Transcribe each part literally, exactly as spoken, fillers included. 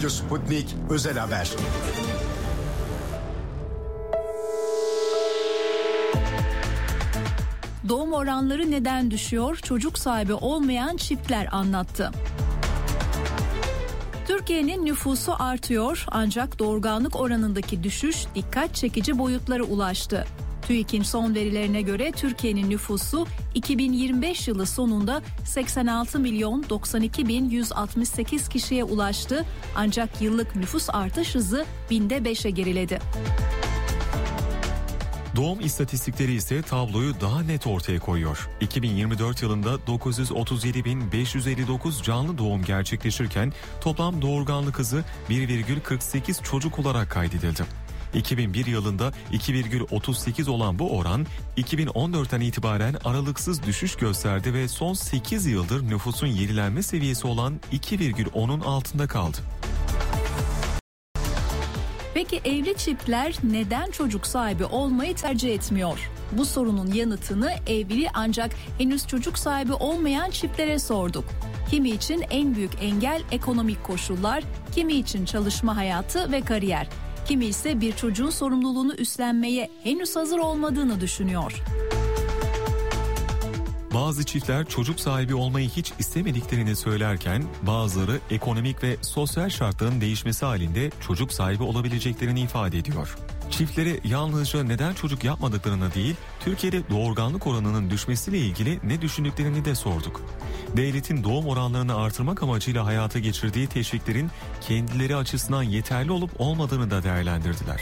Radyo Sputnik Özel Haber. Doğum oranları neden düşüyor? Çocuk sahibi olmayan çiftler anlattı. Türkiye'nin nüfusu artıyor ancak doğurganlık oranındaki düşüş dikkat çekici boyutlara ulaştı. TÜİK'in son verilerine göre Türkiye'nin nüfusu iki bin yirmi beş yılı sonunda seksen altı milyon doksan iki bin yüz altmış sekiz kişiye ulaştı ancak yıllık nüfus artış hızı binde beşe geriledi. Doğum istatistikleri ise tabloyu daha net ortaya koyuyor. iki bin yirmi dört yılında dokuz yüz otuz yedi bin beş yüz elli dokuz canlı doğum gerçekleşirken toplam doğurganlık hızı bir virgül kırk sekiz çocuk olarak kaydedildi. iki bin bir yılında iki virgül otuz sekiz olan bu oran iki bin on dörtten itibaren aralıksız düşüş gösterdi ve son sekiz yıldır nüfusun yenilenme seviyesi olan iki virgül onun altında kaldı. Peki evli çiftler neden çocuk sahibi olmayı tercih etmiyor? Bu sorunun yanıtını evli ancak henüz çocuk sahibi olmayan çiftlere sorduk. Kimi için en büyük engel ekonomik koşullar, kimi için çalışma hayatı ve kariyer. Kimi ise bir çocuğun sorumluluğunu üstlenmeye henüz hazır olmadığını düşünüyor. Bazı çiftler çocuk sahibi olmayı hiç istemediklerini söylerken bazıları ekonomik ve sosyal şartların değişmesi halinde çocuk sahibi olabileceklerini ifade ediyor. Çiftlere yalnızca neden çocuk yapmadıklarını değil, Türkiye'de doğurganlık oranının düşmesiyle ilgili ne düşündüklerini de sorduk. Devletin doğum oranlarını artırmak amacıyla hayata geçirdiği teşviklerin kendileri açısından yeterli olup olmadığını da değerlendirdiler.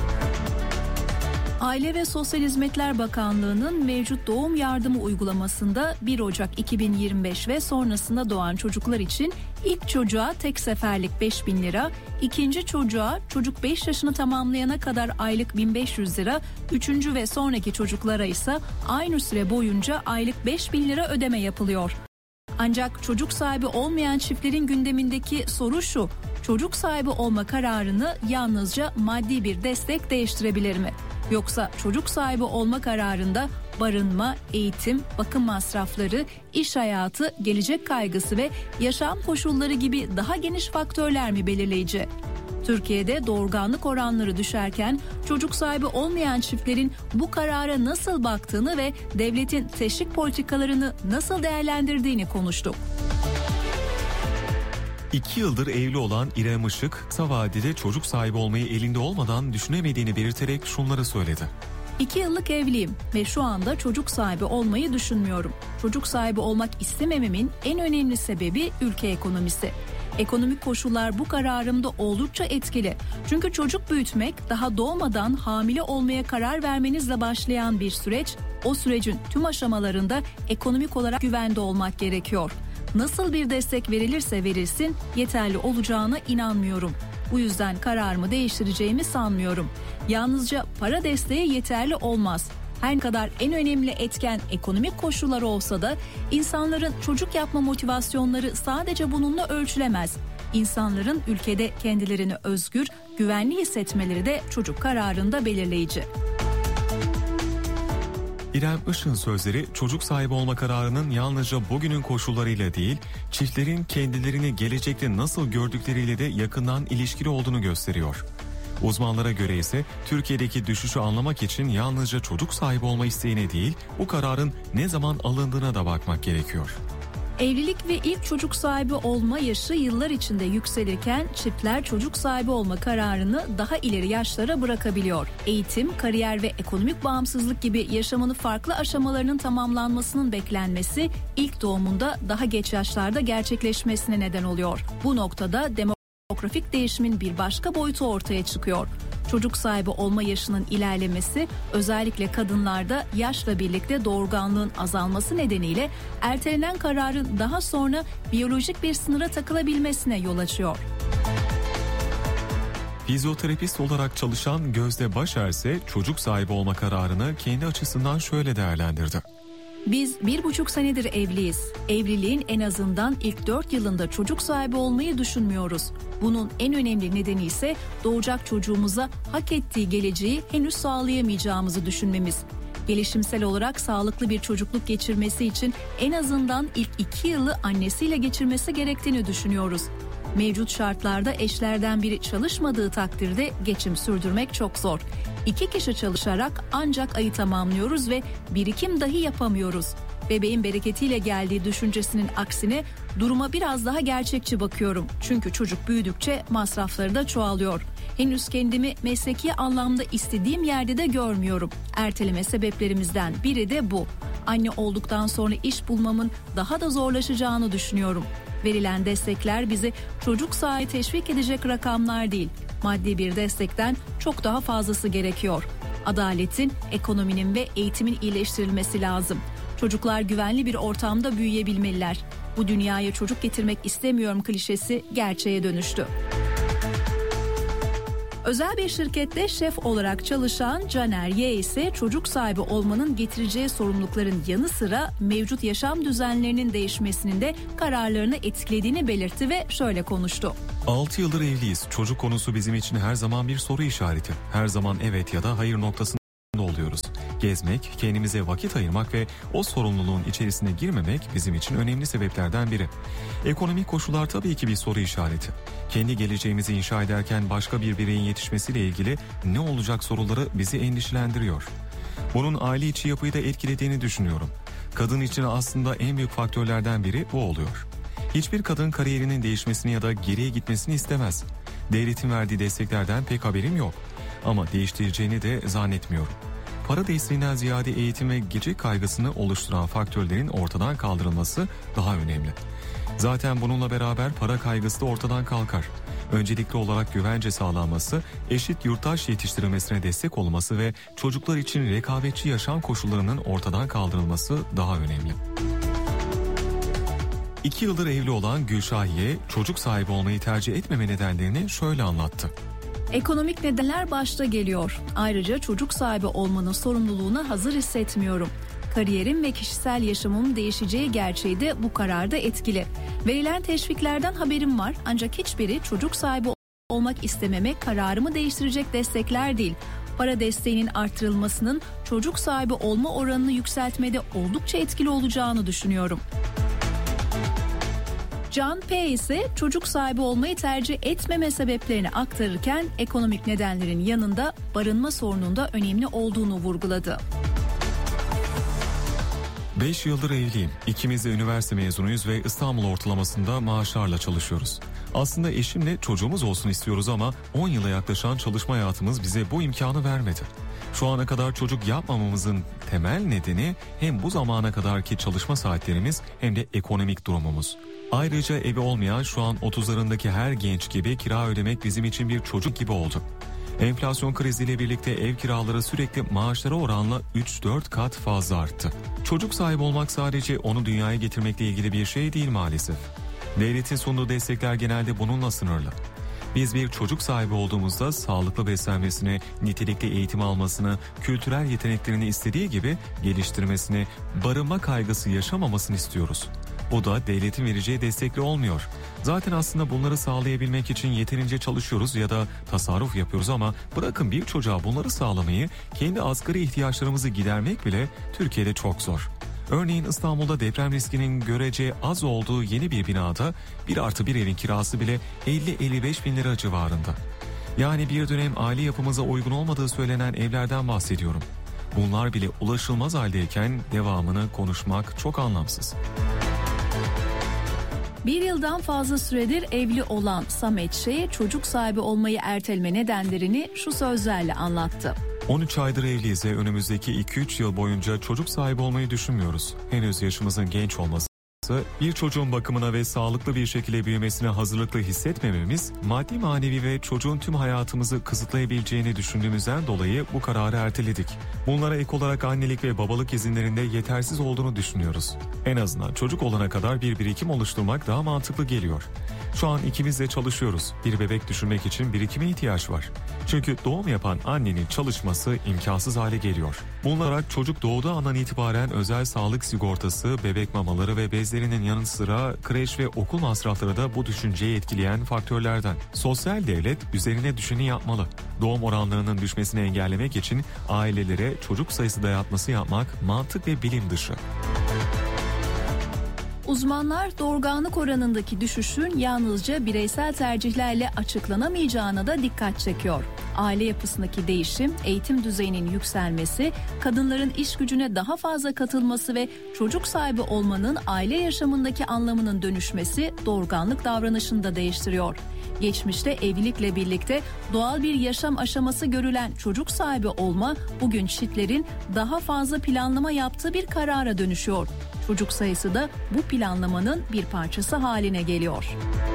Aile ve Sosyal Hizmetler Bakanlığı'nın mevcut doğum yardımı uygulamasında bir Ocak iki bin yirmi beş ve sonrasında doğan çocuklar için ilk çocuğa tek seferlik beş bin lira, ikinci çocuğa çocuk beş yaşını tamamlayana kadar aylık bin beş yüz lira, üçüncü ve sonraki çocuklara ise aynı süre boyunca aylık beş bin lira ödeme yapılıyor. Ancak çocuk sahibi olmayan çiftlerin gündemindeki soru şu: çocuk sahibi olma kararını yalnızca maddi bir destek değiştirebilir mi? Yoksa çocuk sahibi olma kararında barınma, eğitim, bakım masrafları, iş hayatı, gelecek kaygısı ve yaşam koşulları gibi daha geniş faktörler mi belirleyici? Türkiye'de doğurganlık oranları düşerken çocuk sahibi olmayan çiftlerin bu karara nasıl baktığını ve devletin teşvik politikalarını nasıl değerlendirdiğini konuştuk. İki yıldır evli olan İrem Işık, kısa vadede çocuk sahibi olmayı elinde olmadan düşünemediğini belirterek şunları söyledi. İki yıllık evliyim ve şu anda çocuk sahibi olmayı düşünmüyorum. Çocuk sahibi olmak istemememin en önemli sebebi ülke ekonomisi. Ekonomik koşullar bu kararımda oldukça etkili. Çünkü çocuk büyütmek daha doğmadan hamile olmaya karar vermenizle başlayan bir süreç. O sürecin tüm aşamalarında ekonomik olarak güvende olmak gerekiyor. Nasıl bir destek verilirse verilsin yeterli olacağına inanmıyorum. Bu yüzden kararımı değiştireceğimi sanmıyorum. Yalnızca para desteği yeterli olmaz. Her ne kadar en önemli etken ekonomik koşullar olsa da insanların çocuk yapma motivasyonları sadece bununla ölçülemez. İnsanların ülkede kendilerini özgür, güvenli hissetmeleri de çocuk kararında belirleyici. İrem Işık'ın sözleri çocuk sahibi olma kararının yalnızca bugünün koşullarıyla değil, çiftlerin kendilerini gelecekte nasıl gördükleriyle de yakından ilişkili olduğunu gösteriyor. Uzmanlara göre ise Türkiye'deki düşüşü anlamak için yalnızca çocuk sahibi olma isteğine değil, bu kararın ne zaman alındığına da bakmak gerekiyor. Evlilik ve ilk çocuk sahibi olma yaşı yıllar içinde yükselirken çiftler çocuk sahibi olma kararını daha ileri yaşlara bırakabiliyor. Eğitim, kariyer ve ekonomik bağımsızlık gibi yaşamının farklı aşamalarının tamamlanmasının beklenmesi ilk doğumunda daha geç yaşlarda gerçekleşmesine neden oluyor. Bu noktada demografik değişimin bir başka boyutu ortaya çıkıyor. Çocuk sahibi olma yaşının ilerlemesi özellikle kadınlarda yaşla birlikte doğurganlığın azalması nedeniyle ertelenen kararın daha sonra biyolojik bir sınıra takılabilmesine yol açıyor. Fizyoterapist olarak çalışan Gözde Başer ise çocuk sahibi olma kararını kendi açısından şöyle değerlendirdi. Biz bir buçuk senedir evliyiz. Evliliğin en azından ilk dört yılında çocuk sahibi olmayı düşünmüyoruz. Bunun en önemli nedeni ise doğacak çocuğumuza hak ettiği geleceği henüz sağlayamayacağımızı düşünmemiz. Gelişimsel olarak sağlıklı bir çocukluk geçirmesi için en azından ilk iki yılı annesiyle geçirmesi gerektiğini düşünüyoruz. Mevcut şartlarda eşlerden biri çalışmadığı takdirde geçim sürdürmek çok zor. İki kişi çalışarak ancak ayı tamamlıyoruz ve birikim dahi yapamıyoruz. Bebeğin bereketiyle geldiği düşüncesinin aksine duruma biraz daha gerçekçi bakıyorum. Çünkü çocuk büyüdükçe masrafları da çoğalıyor. Henüz kendimi mesleki anlamda istediğim yerde de görmüyorum. Erteleme sebeplerimizden biri de bu. Anne olduktan sonra iş bulmamın daha da zorlaşacağını düşünüyorum. Verilen destekler bizi çocuk sahibi teşvik edecek rakamlar değil. Maddi bir destekten çok daha fazlası gerekiyor. Adaletin, ekonominin ve eğitimin iyileştirilmesi lazım. Çocuklar güvenli bir ortamda büyüyebilmeliler. Bu dünyaya çocuk getirmek istemiyorum klişesi gerçeğe dönüştü. Özel bir şirkette şef olarak çalışan Caner Y ise çocuk sahibi olmanın getireceği sorumlulukların yanı sıra mevcut yaşam düzenlerinin değişmesinin de kararlarını etkilediğini belirtti ve şöyle konuştu. altı yıldır evliyiz. Çocuk konusu bizim için her zaman bir soru işareti. Her zaman evet ya da hayır noktasında oluyoruz. Gezmek, kendimize vakit ayırmak ve o sorumluluğun içerisine girmemek bizim için önemli sebeplerden biri. Ekonomik koşullar tabii ki bir soru işareti. Kendi geleceğimizi inşa ederken başka bir bireyin yetişmesiyle ilgili ne olacak soruları bizi endişelendiriyor. Bunun aile içi yapıyı da etkilediğini düşünüyorum. Kadın için aslında en büyük faktörlerden biri bu oluyor. Hiçbir kadın kariyerinin değişmesini ya da geriye gitmesini istemez. Devletin verdiği desteklerden pek haberim yok. Ama değiştireceğini de zannetmiyorum. Para desteğinden ziyade eğitim ve gelecek kaygısını oluşturan faktörlerin ortadan kaldırılması daha önemli. Zaten bununla beraber para kaygısı da ortadan kalkar. Öncelikli olarak güvence sağlanması, eşit yurttaş yetiştirilmesine destek olması ve çocuklar için rekabetçi yaşam koşullarının ortadan kaldırılması daha önemli. İki yıldır evli olan Gülşahiye, çocuk sahibi olmayı tercih etmeme nedenlerini şöyle anlattı. Ekonomik nedenler başta geliyor. Ayrıca çocuk sahibi olmanın sorumluluğuna hazır hissetmiyorum. Kariyerim ve kişisel yaşamımın değişeceği gerçeği de bu kararda etkili. Verilen teşviklerden haberim var ancak hiçbiri çocuk sahibi olmak istememe kararımı değiştirecek destekler değil. Para desteğinin artırılmasının çocuk sahibi olma oranını yükseltmede oldukça etkili olacağını düşünüyorum. Can P ise çocuk sahibi olmayı tercih etmeme sebeplerini aktarırken ekonomik nedenlerin yanında barınma sorununda önemli olduğunu vurguladı. beş yıldır evliyim. İkimiz de üniversite mezunuyuz ve İstanbul ortalamasında maaşlarla çalışıyoruz. Aslında eşimle çocuğumuz olsun istiyoruz ama on yıla yaklaşan çalışma hayatımız bize bu imkanı vermedi. Şu ana kadar çocuk yapmamamızın temel nedeni hem bu zamana kadarki çalışma saatlerimiz hem de ekonomik durumumuz. Ayrıca evi olmayan şu an otuzlarındaki her genç gibi kira ödemek bizim için bir çocuk gibi oldu. Enflasyon kriziyle birlikte ev kiraları sürekli maaşlara oranla üç dört kat fazla arttı. Çocuk sahibi olmak sadece onu dünyaya getirmekle ilgili bir şey değil maalesef. Devletin sunduğu destekler genelde bununla sınırlı. Biz bir çocuk sahibi olduğumuzda sağlıklı beslenmesini, nitelikli eğitim almasını, kültürel yeteneklerini istediği gibi geliştirmesini, barınma kaygısı yaşamamasını istiyoruz. Bu da devletin vereceği destekle olmuyor. Zaten aslında bunları sağlayabilmek için yeterince çalışıyoruz ya da tasarruf yapıyoruz ama bırakın bir çocuğa bunları sağlamayı, kendi asgari ihtiyaçlarımızı gidermek bile Türkiye'de çok zor. Örneğin İstanbul'da deprem riskinin görece az olduğu yeni bir binada bir artı bir evin kirası bile elli elli beş bin lira civarında. Yani bir dönem aile yapımıza uygun olmadığı söylenen evlerden bahsediyorum. Bunlar bile ulaşılmaz haldeyken devamını konuşmak çok anlamsız. Bir yıldan fazla süredir evli olan Samet Ş. çocuk sahibi olmayı erteleme nedenlerini şu sözlerle anlattı. on üç aydır evliyiz ve önümüzdeki iki üç yıl boyunca çocuk sahibi olmayı düşünmüyoruz. Henüz yaşımızın genç olması, bir çocuğun bakımına ve sağlıklı bir şekilde büyümesine hazırlıklı hissetmememiz, maddi manevi ve çocuğun tüm hayatımızı kısıtlayabileceğini düşündüğümüzden dolayı bu kararı erteledik. Bunlara ek olarak annelik ve babalık izinlerinde yetersiz olduğunu düşünüyoruz. En azından çocuk olana kadar bir birikim oluşturmak daha mantıklı geliyor. Şu an ikimiz de çalışıyoruz. Bir bebek düşünmek için birikime ihtiyaç var. Çünkü doğum yapan annenin çalışması imkansız hale geliyor. Bunlar çocuk doğduğu andan itibaren özel sağlık sigortası, bebek mamaları ve bezlerinin yanı sıra kreş ve okul masrafları da bu düşünceyi etkileyen faktörlerden. Sosyal devlet üzerine düşeni yapmalı. Doğum oranlarının düşmesini engellemek için ailelere çocuk sayısı dayatması yapmak mantık ve bilim dışı. Uzmanlar doğurganlık oranındaki düşüşün yalnızca bireysel tercihlerle açıklanamayacağına da dikkat çekiyor. Aile yapısındaki değişim, eğitim düzeyinin yükselmesi, kadınların iş gücüne daha fazla katılması ve çocuk sahibi olmanın aile yaşamındaki anlamının dönüşmesi doğurganlık davranışını da değiştiriyor. Geçmişte evlilikle birlikte doğal bir yaşam aşaması görülen çocuk sahibi olma bugün çiftlerin daha fazla planlama yaptığı bir karara dönüşüyor. Çocuk sayısı da bu planlamanın bir parçası haline geliyor.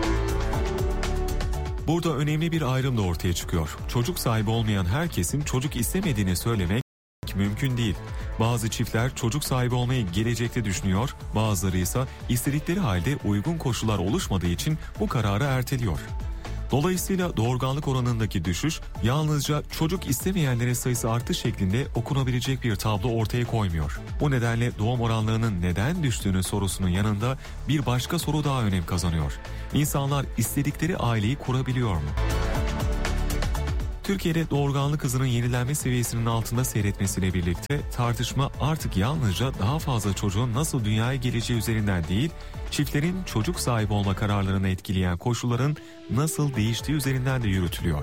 Burada önemli bir ayrım da ortaya çıkıyor. Çocuk sahibi olmayan herkesin çocuk istemediğini söylemek mümkün değil. Bazı çiftler çocuk sahibi olmayı gelecekte düşünüyor, bazıları ise istedikleri halde uygun koşullar oluşmadığı için bu kararı erteliyor. Dolayısıyla doğurganlık oranındaki düşüş yalnızca çocuk istemeyenlerin sayısı arttı şeklinde okunabilecek bir tablo ortaya koymuyor. Bu nedenle doğum oranlarının neden düştüğünün sorusunun yanında bir başka soru daha önem kazanıyor. İnsanlar istedikleri aileyi kurabiliyor mu? Türkiye'de doğurganlık hızının yenilenme seviyesinin altında seyretmesiyle birlikte tartışma artık yalnızca daha fazla çocuğun nasıl dünyaya geleceği üzerinden değil, çiftlerin çocuk sahibi olma kararlarını etkileyen koşulların nasıl değiştiği üzerinden de yürütülüyor.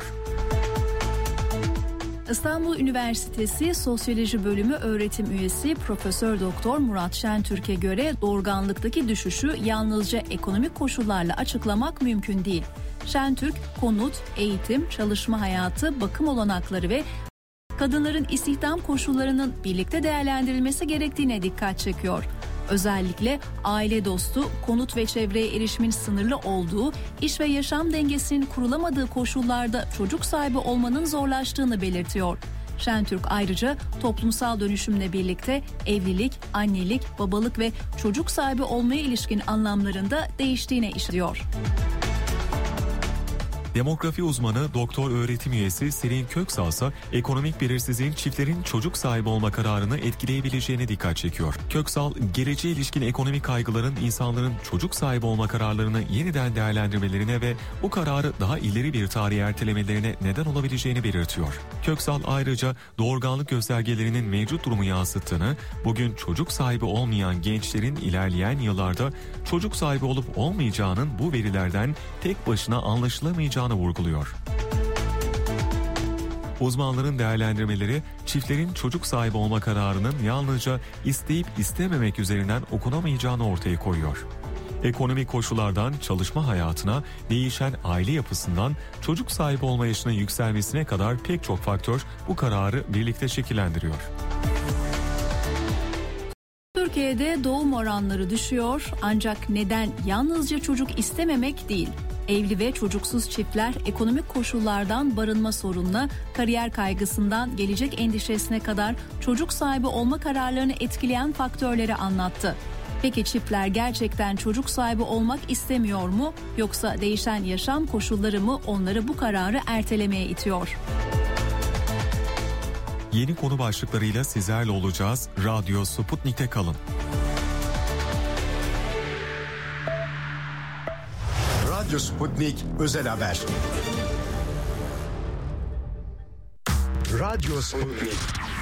İstanbul Üniversitesi Sosyoloji Bölümü öğretim üyesi Profesör Doktor Murat Şentürk'e göre doğurganlıktaki düşüşü yalnızca ekonomik koşullarla açıklamak mümkün değil. Şentürk, konut, eğitim, çalışma hayatı, bakım olanakları ve kadınların istihdam koşullarının birlikte değerlendirilmesi gerektiğine dikkat çekiyor. Özellikle aile dostu, konut ve çevreye erişimin sınırlı olduğu, iş ve yaşam dengesinin kurulamadığı koşullarda çocuk sahibi olmanın zorlaştığını belirtiyor. Şentürk ayrıca toplumsal dönüşümle birlikte evlilik, annelik, babalık ve çocuk sahibi olmaya ilişkin anlamlarında değiştiğine işliyor. Demografi uzmanı doktor öğretim üyesi Selin Köksal ise ekonomik belirsizliğin çiftlerin çocuk sahibi olma kararını etkileyebileceğine dikkat çekiyor. Köksal, geleceğe ilişkin ekonomik kaygıların insanların çocuk sahibi olma kararlarını yeniden değerlendirmelerine ve bu kararı daha ileri bir tarihe ertelemelerine neden olabileceğini belirtiyor. Köksal ayrıca doğurganlık göstergelerinin mevcut durumu yansıttığını, bugün çocuk sahibi olmayan gençlerin ilerleyen yıllarda çocuk sahibi olup olmayacağının bu verilerden tek başına anlaşılamayacağını vurguluyor. Uzmanların değerlendirmeleri çiftlerin çocuk sahibi olma kararının yalnızca isteyip istememek üzerinden okunamayacağını ortaya koyuyor. Ekonomik koşullardan çalışma hayatına, değişen aile yapısından çocuk sahibi olma yaşının yükselmesine kadar pek çok faktör bu kararı birlikte şekillendiriyor. Türkiye'de doğum oranları düşüyor ancak neden yalnızca çocuk istememek değil. Evli ve çocuksuz çiftler ekonomik koşullardan barınma sorununa, kariyer kaygısından gelecek endişesine kadar çocuk sahibi olma kararlarını etkileyen faktörleri anlattı. Peki çiftler gerçekten çocuk sahibi olmak istemiyor mu? Yoksa değişen yaşam koşulları mı onları bu kararı ertelemeye itiyor? Yeni konu başlıklarıyla sizlerle olacağız. Radyo Sputnik'te kalın. Radyo Sputnik Özel Haber. Radyo Sputnik.